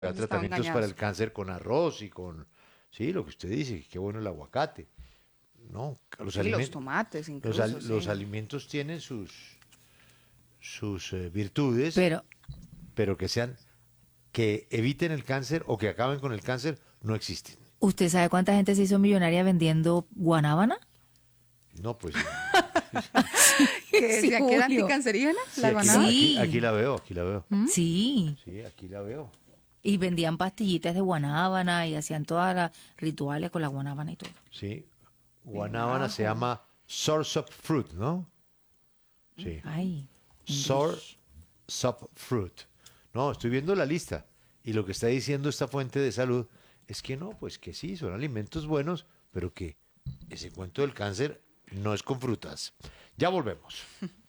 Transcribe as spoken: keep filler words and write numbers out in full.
Hay Nos estaban tratamientos para el engañados. cáncer con arroz y con, sí, lo que usted dice, qué bueno el aguacate. No, los Sí, los alimentos, tomates los, incluso, al- los sí. alimentos tienen sus, sus eh, virtudes, Pero, pero que sean, que eviten el cáncer o que acaben con el cáncer, no existen. ¿usted sabe cuánta gente se hizo millonaria vendiendo guanábana? No, pues, ¿Que Sí, decía que era Julio. anticancerígena, sí, la aquí, guanábana? aquí, Sí. aquí la veo, aquí la veo. Sí. Sí, aquí la veo. Y vendían pastillitas de guanábana y hacían todas las rituales con la guanábana y todo. Sí, guanábana se ajo. llama Soursop fruit, ¿no? Sí, Ay. Soursop fruit. No, estoy viendo la lista y lo que está diciendo esta fuente de salud es que no, pues que sí, son alimentos buenos, pero que ese cuento del cáncer no es con frutas. Ya volvemos.